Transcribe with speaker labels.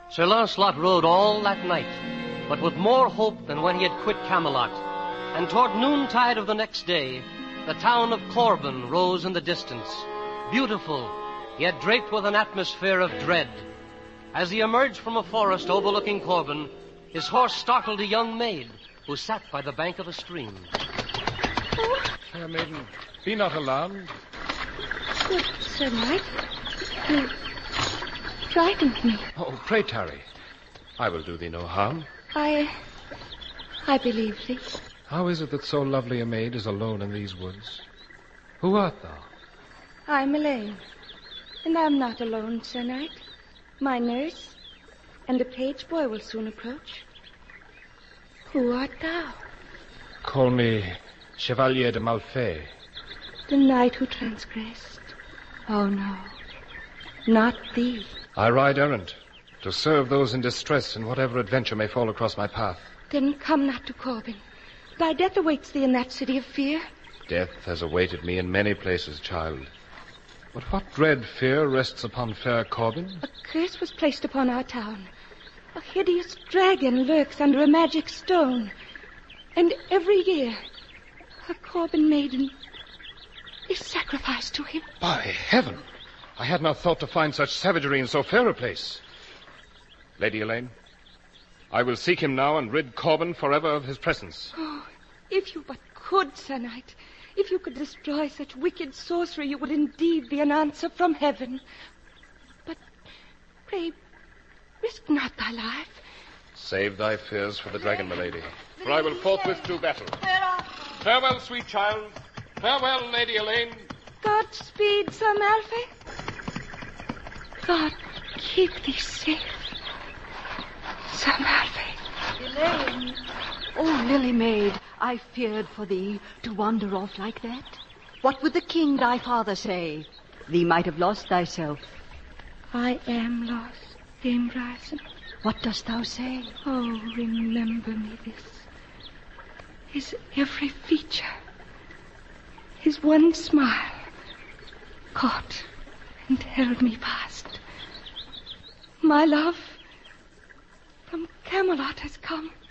Speaker 1: Sir Launcelot rode all that night, but with more hope than when he had quit Camelot. And toward noontide of the next day, the town of Corbin rose in the distance, beautiful, yet draped with an atmosphere of dread. As he emerged from a forest overlooking Corbin, his horse startled a young maid who sat by the bank of a stream.
Speaker 2: Fair maiden, be not alarmed.
Speaker 3: Good Sir Knight, you frightened me.
Speaker 2: Oh, pray tarry. I will do thee no harm.
Speaker 3: I believe thee.
Speaker 2: How is it that so lovely a maid is alone in these woods? Who art thou?
Speaker 3: I'm Elaine, and I'm not alone, Sir Knight. My nurse and a page boy will soon approach. Who art thou?
Speaker 2: Call me Chevalier de Malfay.
Speaker 3: The knight who transgressed. Oh, no, not thee.
Speaker 2: I ride errant to serve those in distress in whatever adventure may fall across my path.
Speaker 3: Then come not to Corbin. Thy death awaits thee in that city of fear.
Speaker 2: Death has awaited me in many places, child. But what dread fear rests upon fair Corbin?
Speaker 3: A curse was placed upon our town. A hideous dragon lurks under a magic stone. And every year, a Corbin maiden is sacrificed to him.
Speaker 2: By heaven! I had not thought to find such savagery in so fair a place. Lady Elaine, I will seek him now and rid Corbin forever of his presence.
Speaker 3: Oh, if you but could, Sir Knight. If you could destroy such wicked sorcery, you would indeed be an answer from heaven. But pray, risk not thy life.
Speaker 2: Save thy fears for the dragon, my lady, for I will forthwith do battle. Farewell, sweet child. Farewell, Lady Elaine.
Speaker 3: Godspeed, Sir Malfay. God keep thee safe, Sir Malfay.
Speaker 4: Elaine. Oh, Lily Maid, I feared for thee to wander off like that. What would the king, thy father, say? Thee might have lost thyself.
Speaker 3: I am lost, Dame Bryson.
Speaker 4: What dost thou say?
Speaker 3: Oh, remember me this. His every feature, his one smile, caught and held me fast. My love from Camelot has come.